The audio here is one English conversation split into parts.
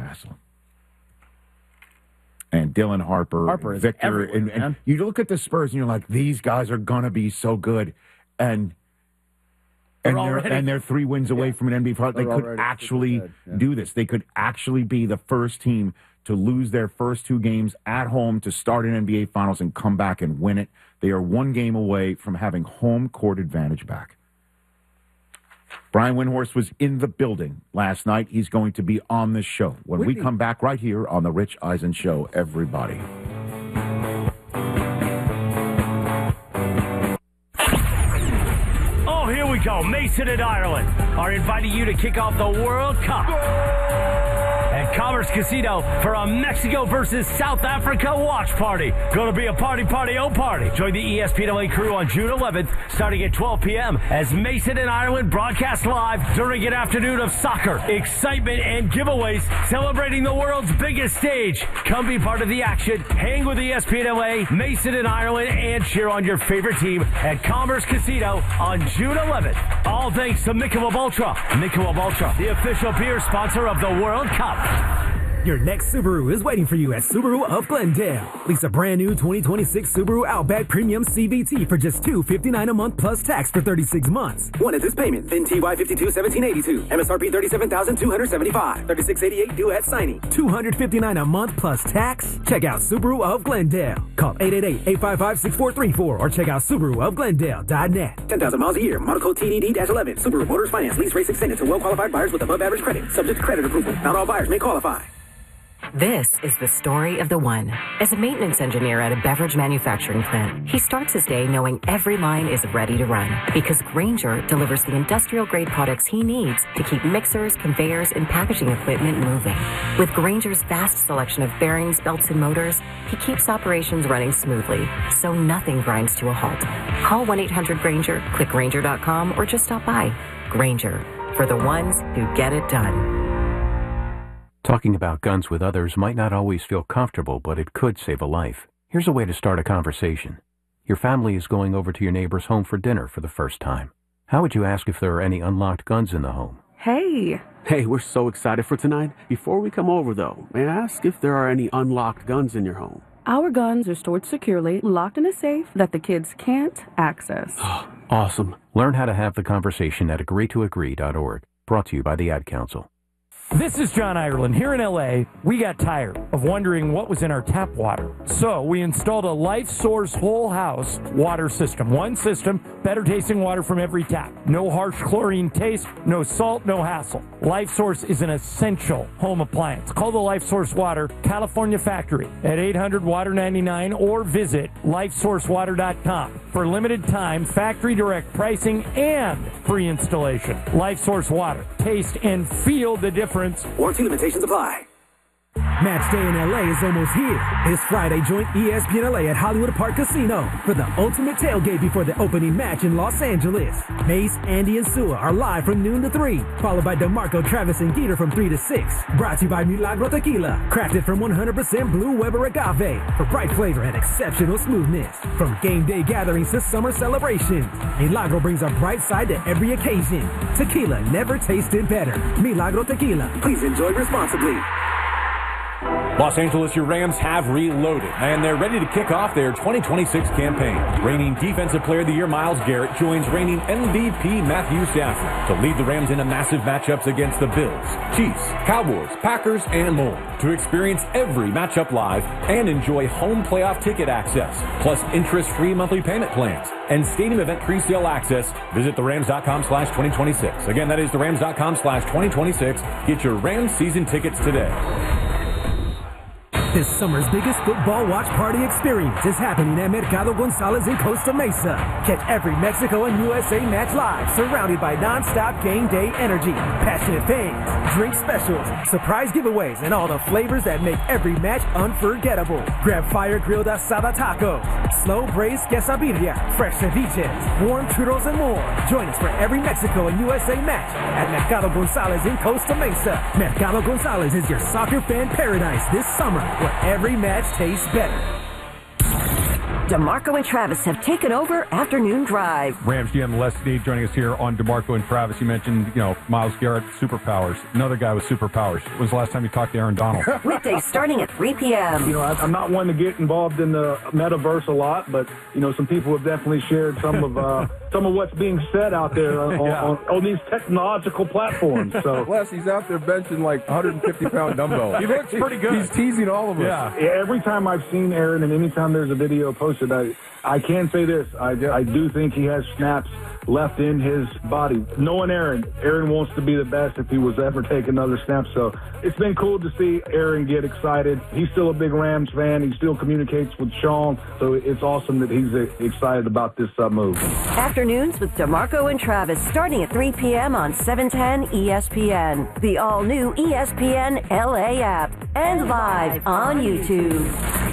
wrestle. And Dylan Harper is Victor. And you look at the Spurs and you're like, these guys are going to be so good. And they're 3 wins away from an NBA final. They could actually do this. They could actually be the first team to lose their first 2 games at home to start an NBA Finals and come back and win it. They are 1 game away from having home court advantage back. Brian Windhorst was in the building last night. He's going to be on the show when we come back right here on The Rich Eisen Show, everybody. Oh, here we go. Mason and Ireland are inviting you to kick off the World Cup at Commerce Casino for a Mexico versus South Africa watch party. Going to be a party, oh party. Join the ESPNLA crew on June 11th, starting at 12 p.m. as Mason and Ireland broadcast live during an afternoon of soccer, excitement, and giveaways celebrating the world's biggest stage. Come be part of the action, hang with ESPNLA, Mason and Ireland, and cheer on your favorite team at Commerce Casino on June 11th. All thanks to Michelob Ultra. Michelob Ultra, the official beer sponsor of the World Cup. Your next Subaru is waiting for you at Subaru of Glendale. Lease a brand new 2026 Subaru Outback Premium CVT for just $259 a month plus tax for 36 months. One at this payment, then TY52-1782. MSRP $37,275. $3688 due at signing. $259 a month plus tax? Check out Subaru of Glendale. Call 888-855-6434 or check out SubaruofGlendale.net. 10,000 miles a year. Model code TDD-11. Subaru Motors Finance. Lease rates extended to well-qualified buyers with above average credit. Subject to credit approval. Not all buyers may qualify. This is the story of the one. As a maintenance engineer at a beverage manufacturing plant, he starts his day knowing every line is ready to run because Grainger delivers the industrial-grade products he needs to keep mixers, conveyors, and packaging equipment moving. With Grainger's vast selection of bearings, belts, and motors, he keeps operations running smoothly, so nothing grinds to a halt. Call 1-800-GRAINGER, click Grainger.com, or just stop by. Grainger, for the ones who get it done. Talking about guns with others might not always feel comfortable, but it could save a life. Here's a way to start a conversation. Your family is going over to your neighbor's home for dinner for the first time. How would you ask if there are any unlocked guns in the home? Hey, we're so excited for tonight. Before we come over, though, may I ask if there are any unlocked guns in your home? Our guns are stored securely, locked in a safe that the kids can't access. Awesome. Learn how to have the conversation at agreetoagree.org. Brought to you by the Ad Council. This is John Ireland. Here in L.A., we got tired of wondering what was in our tap water. So we installed a Life Source whole house water system. One system, better tasting water from every tap. No harsh chlorine taste, no salt, no hassle. Life Source is an essential home appliance. Call the Life Source Water California factory at 800-WATER-99 or visit lifesourcewater.com. For limited time, factory direct pricing and free installation. Life Source Water. Taste and feel the difference. Warranty limitations apply. Match day in LA is almost here. This Friday, join ESPN LA at Hollywood Park Casino for the ultimate tailgate before the opening match in Los Angeles. Mace, Andy, and Sua are live from noon to 3, followed by DeMarco, Travis, and Geeter from 3 to 6. Brought to you by Milagro Tequila, crafted from 100% Blue Weber agave for bright flavor and exceptional smoothness. From game day gatherings to summer celebrations, Milagro brings a bright side to every occasion. Tequila never tasted better. Milagro Tequila. Please enjoy responsibly. Los Angeles, your Rams have reloaded, and they're ready to kick off their 2026 campaign. Reigning Defensive Player of the Year Myles Garrett joins reigning MVP Matthew Stafford to lead the Rams into massive matchups against the Bills, Chiefs, Cowboys, Packers, and more. To experience every matchup live and enjoy home playoff ticket access, plus interest-free monthly payment plans and stadium event pre-sale access, visit therams.com/2026. Again, that is therams.com/2026. Get your Rams season tickets today. This summer's biggest football watch party experience is happening at Mercado Gonzalez in Costa Mesa. Catch every Mexico and USA match live, surrounded by non-stop game day energy, passionate fans, drink specials, surprise giveaways, and all the flavors that make every match unforgettable. Grab fire-grilled asada tacos, slow-braised quesadilla, fresh ceviches, warm churros, and more. Join us for every Mexico and USA match at Mercado Gonzalez in Costa Mesa. Mercado Gonzalez is your soccer fan paradise this summer, where every match tastes better. DeMarco and Travis have taken over Afternoon Drive. Rams GM Les Snead joining us here on DeMarco and Travis. You mentioned, Myles Garrett, superpowers. Another guy with superpowers. When was the last time you talked to Aaron Donald? Weekdays starting at 3 p.m. I'm not one to get involved in the metaverse a lot, but, some people have definitely shared some of what's being said out there on these technological platforms. So Les, he's out there benching like 150-pound dumbbells. He looks pretty good. He's teasing all of us. Yeah. Every time I've seen Aaron and anytime there's a video posted, I can say this. I do think he has snaps left in his body. Knowing Aaron wants to be the best if he was to ever take another snap. So it's been cool to see Aaron get excited. He's still a big Rams fan. He still communicates with Sean. So it's awesome that he's excited about this move. Afternoons with DeMarco and Travis starting at 3 p.m. on 710 ESPN. The all-new ESPN LA app and live on YouTube.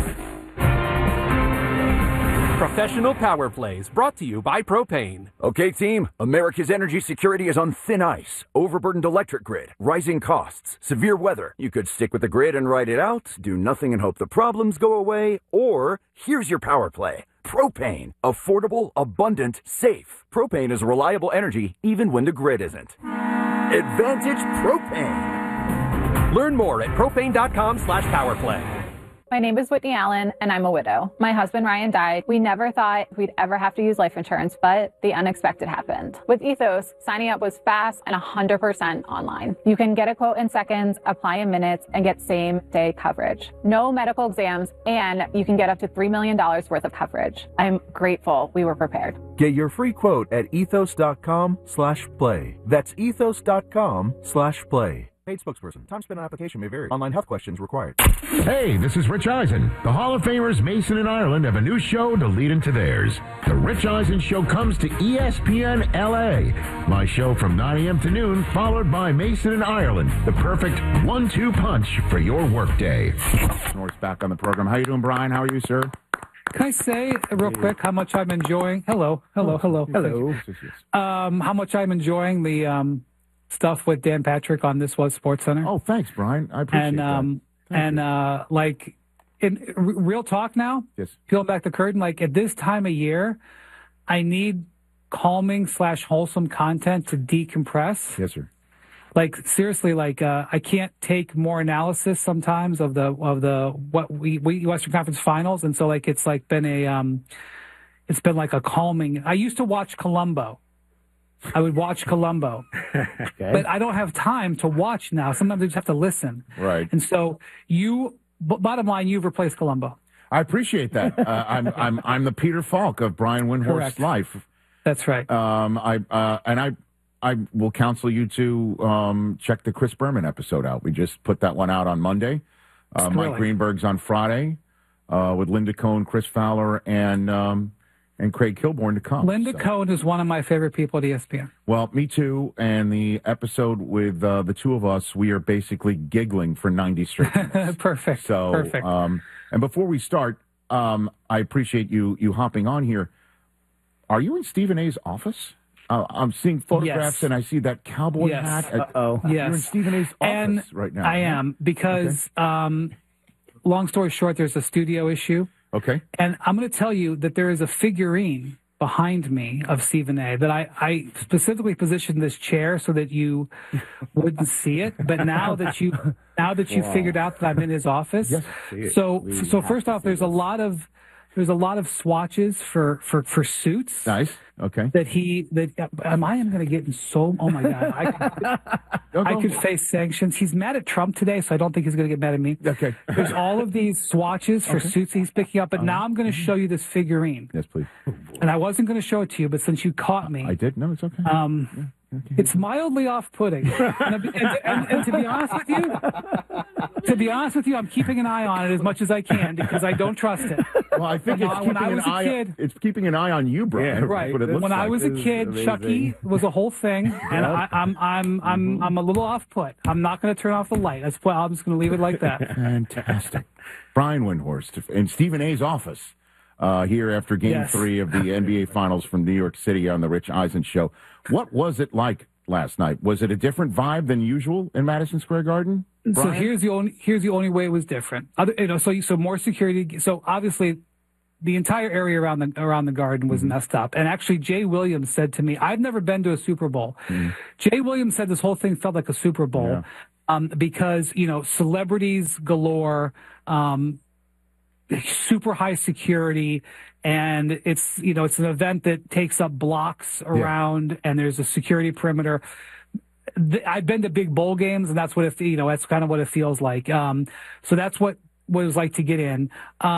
Professional Power Plays brought to you by Propane. Okay, team, America's energy security is on thin ice. Overburdened electric grid, rising costs, severe weather. You could stick with the grid and ride it out, do nothing and hope the problems go away, or here's your power play. Propane. Affordable, abundant, safe. Propane is reliable energy even when the grid isn't. Advantage Propane. Learn more at propane.com/powerplay. My name is Whitney Allen, and I'm a widow. My husband, Ryan, died. We never thought we'd ever have to use life insurance, but the unexpected happened. With Ethos, signing up was fast and 100% online. You can get a quote in seconds, apply in minutes, and get same-day coverage. No medical exams, and you can get up to $3 million worth of coverage. I'm grateful we were prepared. Get your free quote at ethos.com/play. That's ethos.com/play. Paid spokesperson. Time spent on application may vary. Online health questions required. Hey, this is Rich Eisen. The Hall of Famers Mason and Ireland have a new show to lead into theirs. The Rich Eisen Show comes to ESPN LA. My show from 9 a.m. to noon, followed by Mason and Ireland. The perfect 1-2 punch for your workday. North's back on the program. How you doing, Brian? How are you, sir? Can I say real quick how much I'm enjoying? Hello. How much I'm enjoying the stuff with Dan Patrick on This Was Sports Center. Oh, thanks, Brian. I appreciate that. Like in real talk now, yes. Peel back the curtain. Like at this time of year, I need calming/wholesome content to decompress. Yes, sir. Like seriously, I can't take more analysis sometimes of the Western Conference Finals, and so it's been like a calming. I used to watch Columbo. I would watch Columbo, but I don't have time to watch now. Sometimes I just have to listen. Right. And so bottom line, you've replaced Columbo. I appreciate that. I'm the Peter Falk of Brian Windhorst's life. That's right. I will counsel you to check the Chris Berman episode out. We just put that one out on Monday. Mike Greenberg's on Friday with Linda Cohn, Chris Fowler, and Craig Kilborn to come. Linda Cohn is one of my favorite people at ESPN. Well, me too. And the episode with the two of us, we are basically giggling for 90 straight minutes. Perfect. So, perfect. And before we start, I appreciate you hopping on here. Are you in Stephen A's office? I'm seeing photographs, and I see that cowboy hat. Yes. You're in Stephen A's office right now. I am, because, long story short, there's a studio issue. Okay. And I'm going to tell you that there is a figurine behind me of Stephen A. that I specifically positioned this chair so that you wouldn't see it. But now that you figured out that I'm in his office, so first off, there's a lot of swatches for suits. Nice. Okay. I am going to get in so. Oh my God! I could face sanctions. He's mad at Trump today, so I don't think he's going to get mad at me. Okay. There's all of these swatches for suits he's picking up, but now I'm going to show you this figurine. Yes, please. And I wasn't going to show it to you, but since you caught me, I did. No, it's okay. It's mildly off-putting. and to be honest with you, I'm keeping an eye on it as much as I can because I don't trust it. Well, I think it's keeping an eye on you, Brian. Yeah, right. When I was a kid, Chucky was a whole thing, and I'm a little off-put. I'm not going to turn off the light. I'm just going to leave it like that. Fantastic. Brian Windhorst in Stephen A's office. Here after Game 3 of the NBA Finals from New York City on the Rich Eisen Show. What was it like last night? Was it a different vibe than usual in Madison Square Garden, Brian? So here's the only way it was different. So more security. So obviously, the entire area around the Garden was messed up. And actually, Jay Williams said to me, I've never been to a Super Bowl. Jay Williams said this whole thing felt like a Super Bowl because, celebrities galore, super high security, and it's an event that takes up blocks around, and there's a security perimeter. I've been to big bowl games, and that's what that's kind of what it feels like. So that's what it was like to get in.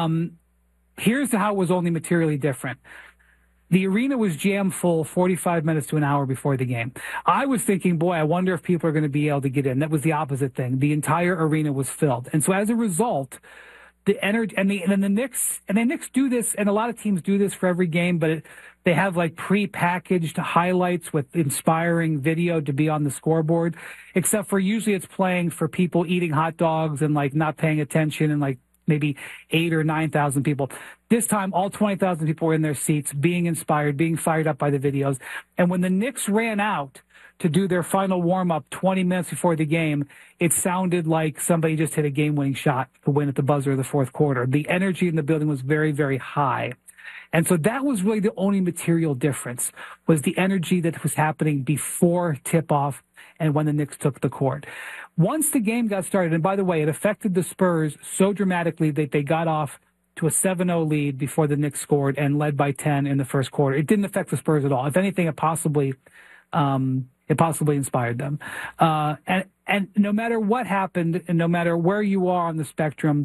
Here's how it was only materially different. The arena was jam full 45 minutes to an hour before the game. I was thinking, boy, I wonder if people are going to be able to get in. That was the opposite thing. The entire arena was filled. And so as a result, the energy, and the Knicks do this, and a lot of teams do this for every game, but they have like pre-packaged highlights with inspiring video to be on the scoreboard, except for usually it's playing for people eating hot dogs and like not paying attention, and like maybe 8,000 or 9,000 people. This time, all 20,000 people were in their seats, being inspired, being fired up by the videos. And when the Knicks ran out to do their final warm-up 20 minutes before the game, it sounded like somebody just hit a game-winning shot to win at the buzzer of the fourth quarter. The energy in the building was very, very high. And so that was really the only material difference, was the energy that was happening before tip-off and when the Knicks took the court. Once the game got started, and by the way, it affected the Spurs so dramatically that they got off to a 7-0 lead before the Knicks scored and led by 10 in the first quarter. It didn't affect the Spurs at all. If anything, it possibly inspired them. And no matter what happened, and no matter where you are on the spectrum,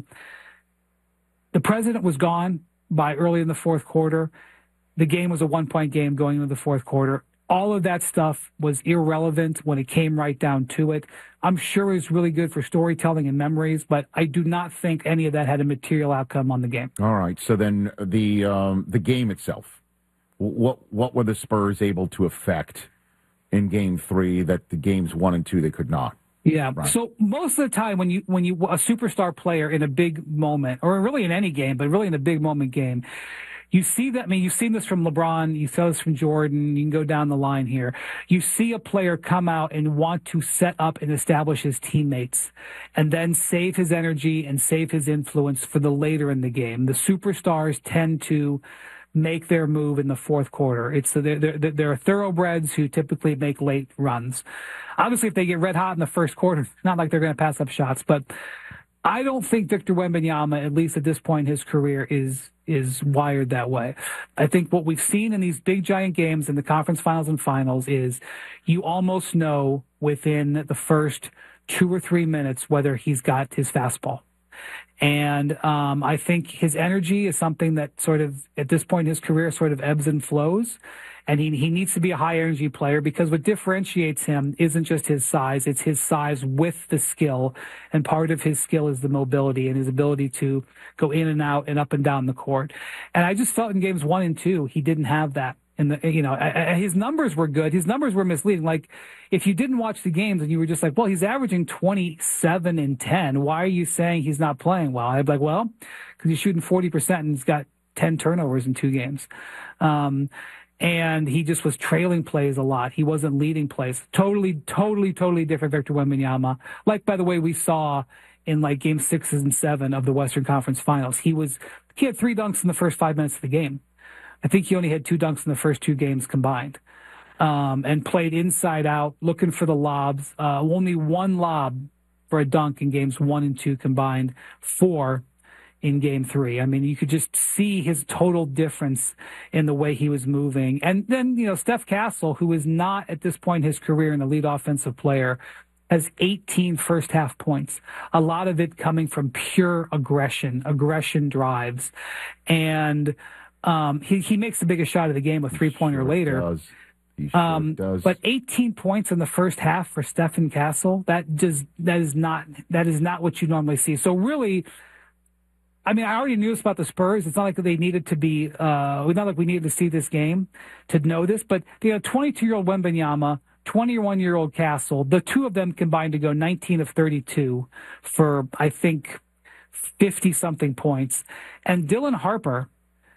the president was gone by early in the fourth quarter. The game was a 1-point game going into the fourth quarter. All of that stuff was irrelevant when it came right down to it. I'm sure it was really good for storytelling and memories, but I do not think any of that had a material outcome on the game. All right. So then the game itself, what were the Spurs able to affect in Game 3 that the games 1 and 2 they could not? Yeah. Right. So most of the time when you a superstar player in a big moment, or really in any game, but really in a big moment game, you see that. I mean, you've seen this from LeBron. You saw this from Jordan. You can go down the line here. You see a player come out and want to set up and establish his teammates, and then save his energy and save his influence for the later in the game. The superstars tend to make their move in the fourth quarter. They're thoroughbreds who typically make late runs. Obviously, if they get red hot in the first quarter, it's not like they're going to pass up shots. But I don't think Victor Wembanyama, at least at this point in his career, is wired that way. I think what we've seen in these big giant games in the conference finals and finals is you almost know within the first 2 or 3 minutes whether he's got his fastball. And I think his energy is something that sort of, at this point in his career, sort of ebbs and flows. And he needs to be a high-energy player, because what differentiates him isn't just his size, it's his size with the skill. And part of his skill is the mobility and his ability to go in and out and up and down the court. And I just felt in games 1 and 2, he didn't have that. And his numbers were good. His numbers were misleading. Like, if you didn't watch the games and you were just like, well, he's averaging 27 and 10. Why are you saying he's not playing well? I'd be like, well, because he's shooting 40% and he's got 10 turnovers in 2 games. And he just was trailing plays a lot. He wasn't leading plays. Totally different Victor Wembanyama. Like, by the way, we saw in like game 6 and 7 of the Western Conference Finals. He had 3 dunks in the first 5 minutes of the game. I think he only had 2 dunks in the first 2 games combined, and played inside out, looking for the lobs. Only 1 lob for a dunk in games 1 and 2 combined, 4 in game 3. I mean, you could just see his total difference in the way he was moving. And then, Steph Castle, who is not at this point in his career an elite offensive player, has 18 first half points. A lot of it coming from pure aggression drives. And he makes the biggest shot of the game, a 3-pointer later. He sure does. But 18 points in the first half for Stephen Castle, that is not what you normally see. So really, I mean, I already knew this about the Spurs. It's not like they needed to be, not like we needed to see this game to know this, but 22-year-old Wembanyama, 21-year-old Castle, the 2 of them combined to go 19 of 32 for, I think, 50-something points. And Dylan Harper,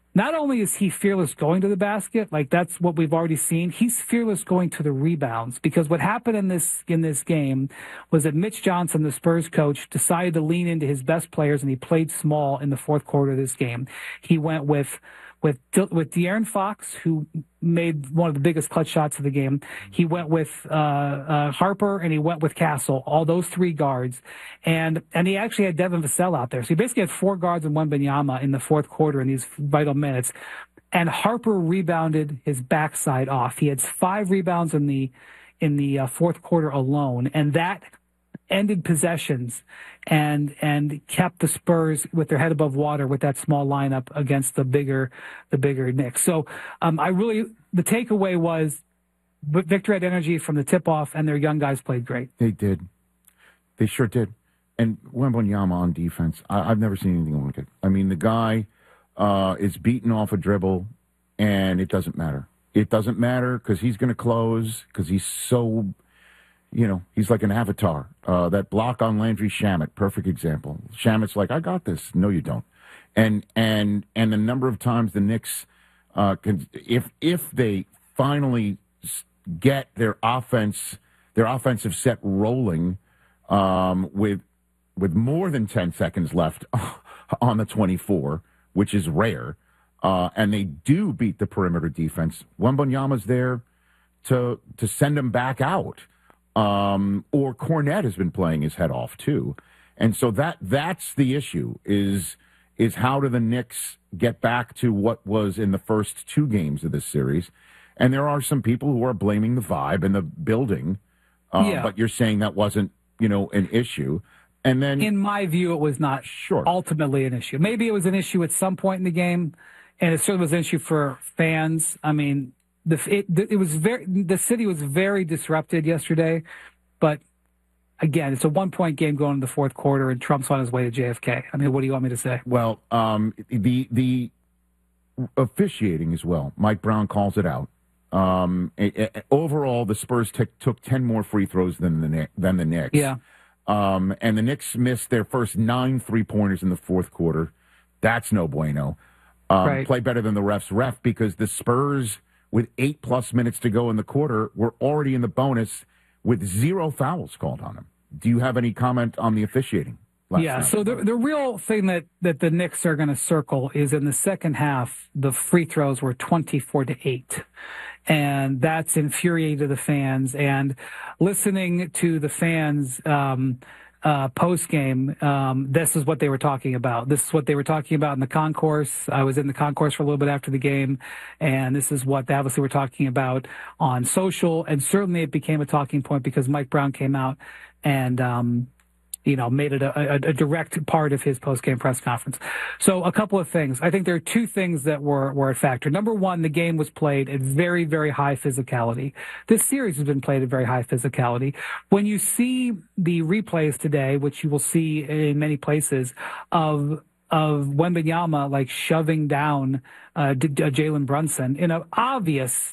not only is he fearless going to the basket, like that's what we've already seen, he's fearless going to the rebounds. Because what happened in this game was that Mitch Johnson, the Spurs coach, decided to lean into his best players, and he played small in the fourth quarter of this game. He went with De'Aaron Fox, who made one of the biggest clutch shots of the game. He went with Harper, and he went with Castle, all those three guards. And he actually had Devin Vassell out there. So he basically had 4 guards and Wembanyama in the fourth quarter in these vital minutes. And Harper rebounded his backside off. He had 5 rebounds in the fourth quarter alone, and that ended possessions and kept the Spurs with their head above water with that small lineup against the bigger Knicks. So the takeaway was Victor had energy from the tip-off, and their young guys played great. They did. They sure did. And Wembanyama on defense, I've never seen anything like it. I mean, the guy is beaten off a dribble, and it doesn't matter. It doesn't matter because he's going to close because he's so... he's like an avatar. That block on Landry Shamet, perfect example. Shamet's like, I got this. No, you don't. And the number of times the Knicks can, if they finally get their offensive set rolling with more than 10 seconds left on the 24, which is rare, and they do beat the perimeter defense, Wembanyama's there to send them back out. Or Cornette has been playing his head off too. And so that's the issue is how do the Knicks get back to what was in the first 2 games of this series? And there are some people who are blaming the vibe and the building, but you're saying that wasn't, an issue. And then, in my view, it was not ultimately an issue. Maybe it was an issue at some point in the game, and it certainly was an issue for fans. I mean, the city was very disrupted yesterday, but again, it's a 1-point game going into the fourth quarter, and Trump's on his way to JFK. I mean, what do you want me to say? Well, the officiating as well. Mike Brown calls it out. Overall, the Spurs took 10 more free throws than the Knicks. Yeah. And the Knicks missed their first 9 3-pointers in the fourth quarter. That's no bueno. Right. Play better than the ref because the Spurs, with 8+ minutes to go in the quarter, were already in the bonus with 0 fouls called on them. Do you have any comment on the officiating? Yeah, so the real thing that the Knicks are going to circle is in the second half, the free throws were 24-8. And that's infuriated the fans. And listening to the fans post-game, this is what they were talking about. This is what they were talking about in the concourse. I was in the concourse for a little bit after the game, and this is what they obviously were talking about on social. And certainly it became a talking point because Mike Brown came out and made it a direct part of his post-game press conference. So a couple of things. I think there are 2 things that were a factor. Number one, the game was played at very, very high physicality. This series has been played at very high physicality. When you see the replays today, which you will see in many places, of Wembanyama like shoving down Jalen Brunson in an obvious,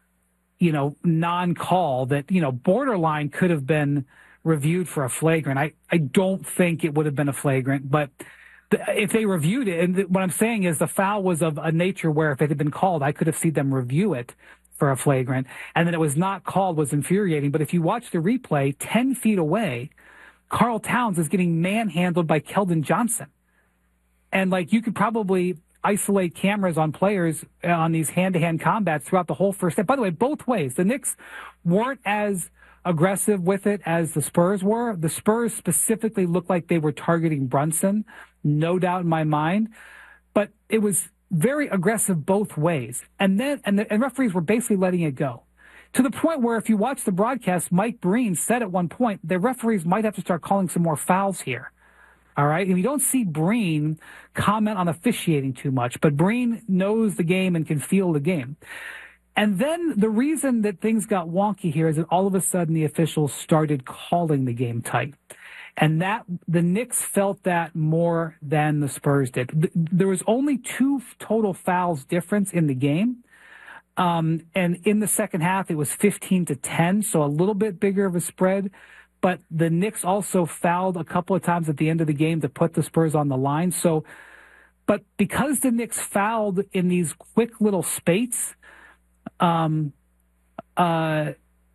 non-call that, borderline could have been reviewed for a flagrant. I don't think it would have been a flagrant, but if they reviewed it, and what I'm saying is the foul was of a nature where if it had been called, I could have seen them review it for a flagrant, and then it was not called was infuriating. But if you watch the replay, 10 feet away, Karl Towns is getting manhandled by Keldon Johnson. And you could probably isolate cameras on players on these hand-to-hand combats throughout the whole first set. By the way, both ways. The Knicks weren't as aggressive with it as the Spurs were. The Spurs specifically looked like they were targeting Brunson, no doubt in my mind, but it was very aggressive both ways. And then, and referees were basically letting it go to the point where if you watch the broadcast, Mike Breen said at one point, the referees might have to start calling some more fouls here. All right. And you don't see Breen comment on officiating too much, but Breen knows the game and can feel the game. And then the reason that things got wonky here is that all of a sudden the officials started calling the game tight. And that the Knicks felt that more than the Spurs did. There was only 2 total fouls difference in the game. And in the second half, it was 15-10, so a little bit bigger of a spread. But the Knicks also fouled a couple of times at the end of the game to put the Spurs on the line. So But because the Knicks fouled in these quick little spates, they got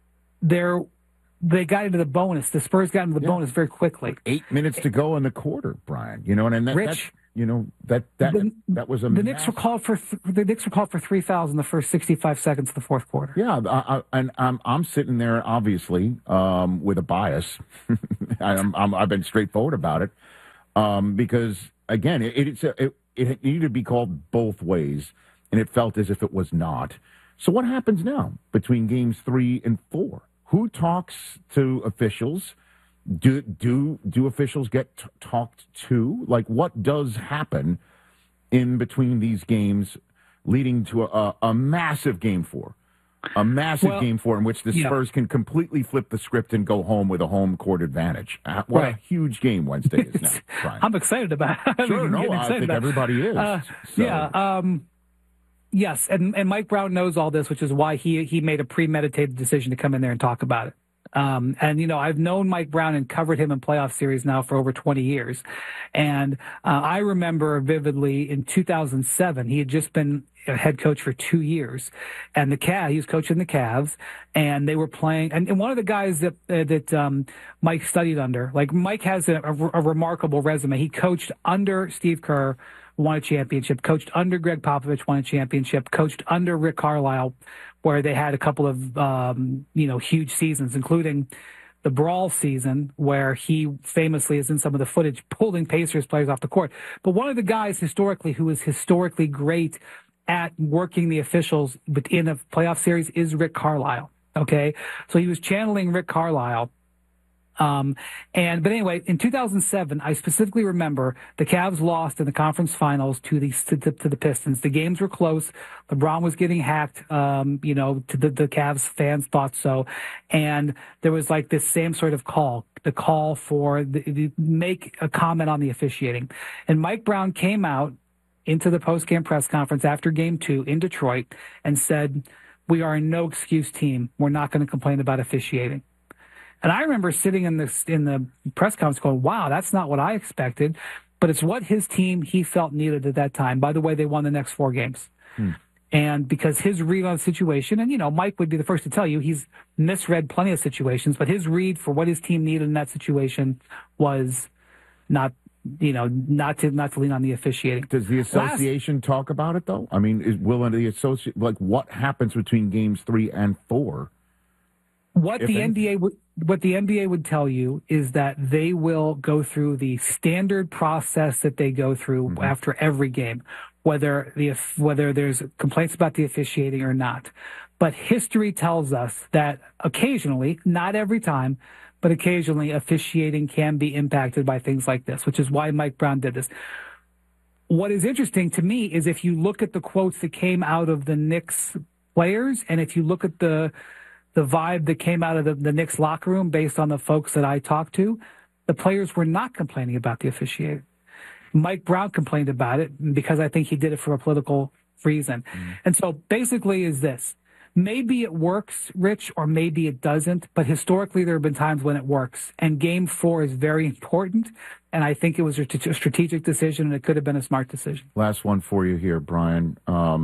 into the bonus. The Spurs got into the bonus very quickly. 8 minutes to go in the quarter, Brian. You know, and that, Rich, that was a the Knicks were called for 3 fouls in the first 65 seconds of the fourth quarter. Yeah, and I'm sitting there obviously with a bias. I've been straightforward about it because again, it needed to be called both ways, and it felt as if it was not. So what happens now between games 3 and 4? Who talks to officials? Do officials get talked to? Like, what does happen in between these games leading to a massive game 4? A massive game 4 in which the Spurs can completely flip the script and go home with a home court advantage. What a huge game Wednesday is now, Brian. I'm excited about it. Sure, no, I think everybody is. Yes, and Mike Brown knows all this, which is why he made a premeditated decision to come in there and talk about it. And, you know, I've known Mike Brown and covered him in playoff series now for over 20 years. And I remember vividly in 2007, he had just been a head coach for 2 years. And he was coaching the Cavs, and they were playing. And one of the guys that Mike studied under, like Mike has a remarkable resume. He coached under Steve Kerr, won a championship, coached under Greg Popovich, won a championship, coached under Rick Carlisle, where they had a couple of, huge seasons, including the Brawl season, where he famously is in some of the footage pulling Pacers players off the court. But one of the guys historically who is historically great at working the officials within a playoff series is Rick Carlisle. Okay. So he was channeling Rick Carlisle. But anyway, in 2007, I specifically remember the Cavs lost in the conference finals to the Pistons. The games were close. LeBron was getting hacked. The Cavs fans thought so. And there was like this same sort of call, the call for make a comment on the officiating. And Mike Brown came out into the post-game press conference after game 2 in Detroit and said, "We are a no excuse team. We're not going to complain about officiating." And I remember sitting in the press conference going, wow, that's not what I expected. But it's what his team, he felt needed at that time. By the way, they won the next 4 games. And because his read on the situation, and, Mike would be the first to tell you, he's misread plenty of situations, but his read for what his team needed in that situation was not to lean on the officiating. Does the association talk about it, though? I mean, what happens between games 3 and 4? What the NBA would tell you is that they will go through the standard process that they go through after every game, whether there's complaints about the officiating or not. But history tells us that occasionally, not every time, but occasionally officiating can be impacted by things like this, which is why Mike Brown did this. What is interesting to me is if you look at the quotes that came out of the Knicks players, and if you look at the vibe that came out of the Knicks locker room based on the folks that I talked to, the players were not complaining about the officiating. Mike Brown complained about it because I think he did it for a political reason. And so basically is this. Maybe it works, Rich, or maybe it doesn't, but historically there have been times when it works. And game 4 is very important, and I think it was a strategic decision, and it could have been a smart decision. Last one for you here, Brian.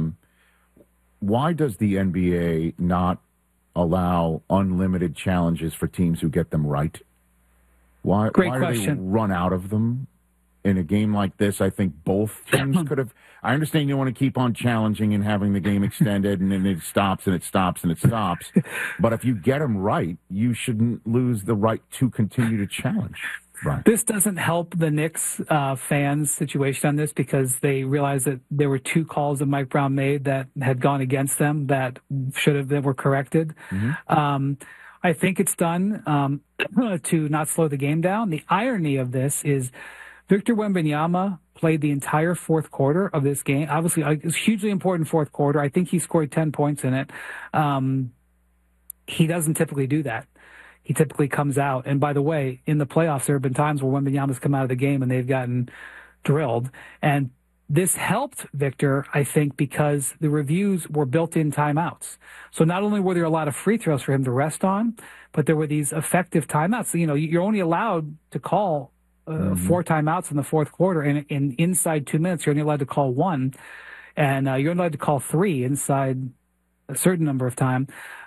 Why does the NBA not allow unlimited challenges for teams who get them right? Why do they run out of them in a game like this? I think both teams could have. I understand you want to keep on challenging and having the game extended, and then it stops and it stops and it stops. But if you get them right, you shouldn't lose the right to continue to challenge. Right. This doesn't help the Knicks fans' situation on this because they realized that there were 2 calls that Mike Brown made that had gone against them that were corrected. I think it's done to not slow the game down. The irony of this is Victor Wembanyama played the entire fourth quarter of this game. Obviously, it was a hugely important fourth quarter. I think he scored 10 points in it. He doesn't typically do that. He typically comes out. And by the way, in the playoffs, there have been times where Wembanyama's come out of the game and they've gotten drilled. And this helped Victor, I think, because the reviews were built-in timeouts. So not only were there a lot of free throws for him to rest on, but there were these effective timeouts. So, you're only allowed to call 4 timeouts in the fourth quarter, and inside 2 minutes, you're only allowed to call 1, and you're only allowed to call 3 inside a certain number of time.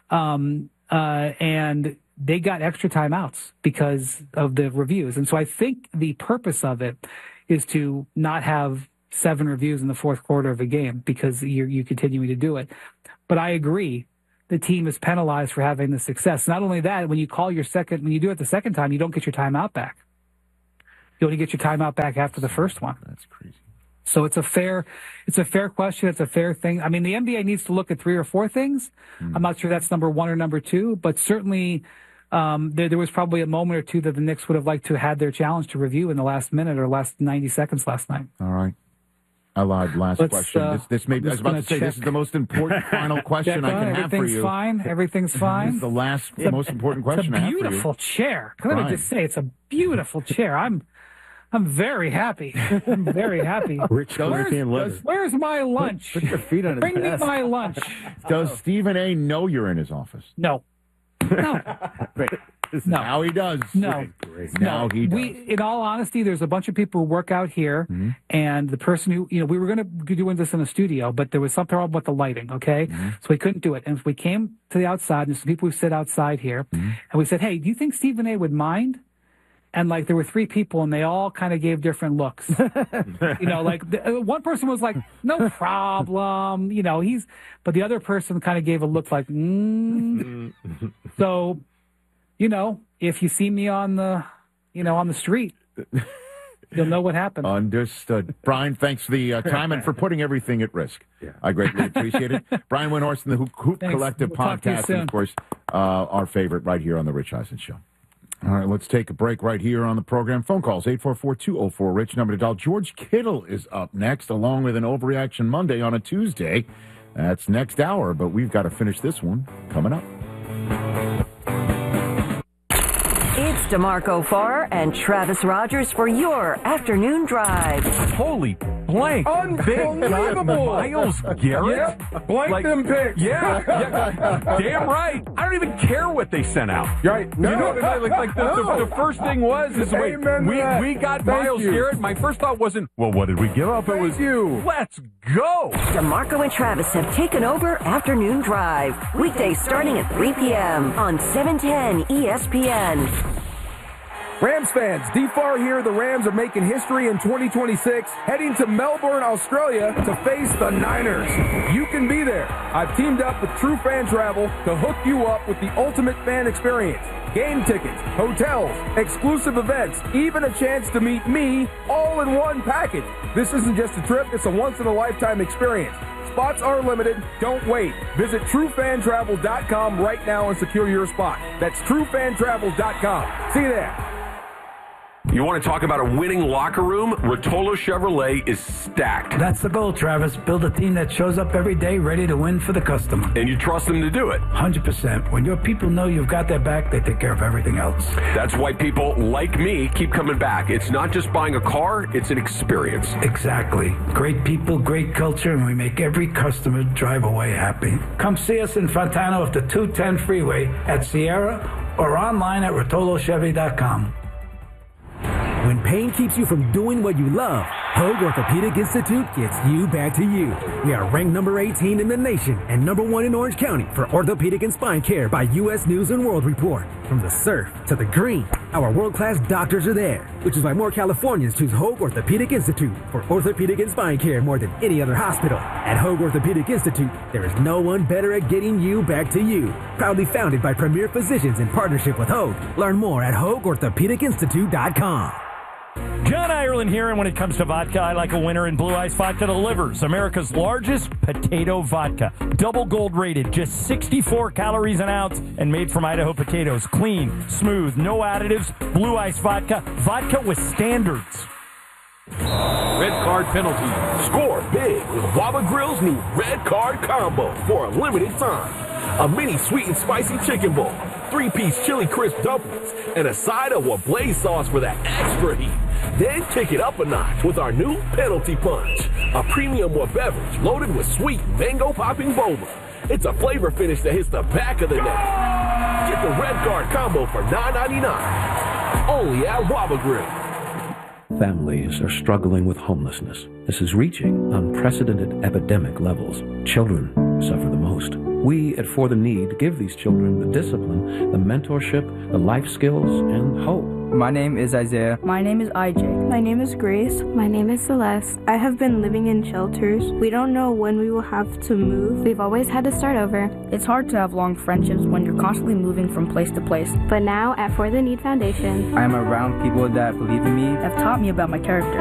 And they got extra timeouts because of the reviews. And so I think the purpose of it is to not have 7 reviews in the fourth quarter of a game because you're continuing to do it. But I agree. The team is penalized for having the success. Not only that, when you do it the second time, you don't get your timeout back. You only get your timeout back after the first one. That's crazy. So it's a fair question. It's a fair thing. I mean, the NBA needs to look at 3 or 4 things. I'm not sure that's number 1 or number 2, but certainly there was probably a moment or two that the Knicks would have liked to have had their challenge to review in the last minute or last 90 seconds last night. All right. I lied. Last question. This may be, I was about to say, this is the most important final question I can have for you. Everything's fine. This is the last most important question I have for you. It's a beautiful chair. Let me just say, it's a beautiful chair. I'm very happy. I'm very happy. Rich where's my lunch? Put your feet on his Bring me my lunch. Does Stephen A. know you're in his office? No. Now he does. No. Now he does. In all honesty, there's a bunch of people who work out here, and the person who, we were going to be doing this in the studio, but there was something wrong with the lighting, okay? So we couldn't do it. And we came to the outside, and there's some people who sit outside here, and we said, hey, do you think Stephen A. would mind? And there were 3 people, and they all kind of gave different looks. One person was like, "No problem," but the other person kind of gave a look like, So, if you see me on the street, you'll know what happened. Understood. Brian, thanks for the time and for putting everything at risk. Yeah. I greatly appreciate it. Brian Windhorst and the Hoop Collective podcast, and of course, our favorite right here on the Rich Eisen Show. All right, let's take a break right here on the program. Phone calls, 844-204-RICH, number to dial. George Kittle is up next, along with an Overreaction Monday on a Tuesday. That's next hour, but we've got to finish this one coming up. It's DeMarco Farr and Travis Rogers for your afternoon drive. Holy blank. Unbelievable. Miles Garrett? Yep. Blank them picks. Yeah. Damn right. I don't even care what they sent out. Right. No. The first thing was, we got Miles Garrett. My first thought wasn't, well, what did we give up? It was, let's go. DeMarco and Travis have taken over Afternoon Drive. Weekdays starting at 3 p.m. on 710 ESPN. Rams fans, D. Farr here. The Rams are making history in 2026, heading to Melbourne, Australia to face the Niners. You can be there. I've teamed up with True Fan Travel to hook you up with the ultimate fan experience. Game tickets, hotels, exclusive events, even a chance to meet me, all in one package. This isn't just a trip, it's a once-in-a-lifetime experience. Spots are limited. Don't wait. Visit TrueFanTravel.com right now and secure your spot. That's TrueFanTravel.com. See you there. You want to talk about a winning locker room? Rotolo Chevrolet is stacked. That's the goal, Travis. Build a team that shows up every day ready to win for the customer. And you trust them to do it? 100%. When your people know you've got their back, they take care of everything else. That's why people like me keep coming back. It's not just buying a car, it's an experience. Exactly. Great people, great culture, and we make every customer drive away happy. Come see us in Fontana off the 210 freeway at Sierra or online at RotoloChevy.com. When pain keeps you from doing what you love, Hoag Orthopedic Institute gets you back to you. We are ranked number 18 in the nation and number 1 in Orange County for orthopedic and spine care by U.S. News and World Report. From the surf to the green, our world-class doctors are there, which is why more Californians choose Hoag Orthopedic Institute for orthopedic and spine care more than any other hospital. At Hoag Orthopedic Institute, there is no one better at getting you back to you. Proudly founded by premier physicians in partnership with Hoag. Learn more at HoagOrthopedicInstitute.com. John Ireland here, and when it comes to vodka, I like a winner, and Blue Ice Vodka delivers. America's largest potato vodka. Double gold rated, just 64 calories an ounce, and made from Idaho potatoes. Clean, smooth, no additives. Blue Ice Vodka. Vodka with standards. Red card penalty. Score big with Waba Grill's new red card combo for a limited time. A mini sweet and spicy chicken bowl, 3-piece chili crisp dumplings, and a side of Wablaze sauce for that extra heat. Then kick it up a notch with our new Penalty Punch, a premium beverage loaded with sweet mango popping boba. It's a flavor finish that hits the back of the neck. Get the red card combo for $9.99. Only at Waba Grill. families are struggling with homelessness. This is reaching unprecedented epidemic levels. Children suffer the most. We at For the Need give these children the discipline, the mentorship, the life skills, and hope. My name is Isaiah. My name is IJ. My name is Grace. My name is Celeste. I have been living in shelters. We don't know when we will have to move. We've always had to start over. It's hard to have long friendships when you're constantly moving from place to place. But now at For the Need Foundation, I am around people that believe in me, have taught me about my character.